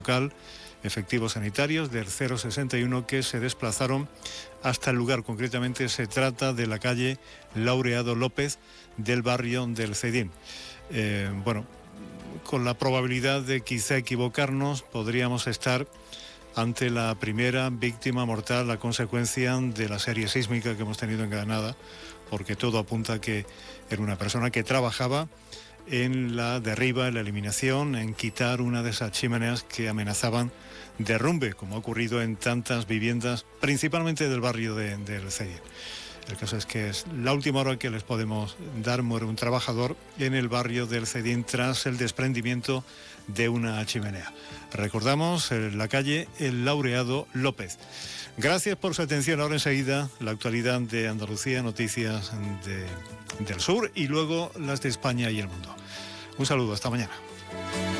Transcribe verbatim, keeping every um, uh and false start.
local, efectivos sanitarios del cero sesenta y uno que se desplazaron hasta el lugar. Concretamente se trata de la calle Laureado López del barrio del Cedín. Eh, bueno, con la probabilidad de quizá equivocarnos, podríamos estar ante la primera víctima mortal a consecuencia de la serie sísmica que hemos tenido en Granada, porque todo apunta a que era una persona que trabajaba en la derriba, en la eliminación, en quitar una de esas chimeneas que amenazaban derrumbe, como ha ocurrido en tantas viviendas, principalmente del barrio de, del Cedín. El caso es que es la última hora que les podemos dar. Muere un trabajador en el barrio del Cedín tras el desprendimiento de una chimenea. Recordamos en la calle El Laureado López. Gracias por su atención. Ahora enseguida la actualidad de Andalucía, noticias de, del sur y luego las de España y el mundo. Un saludo, hasta mañana.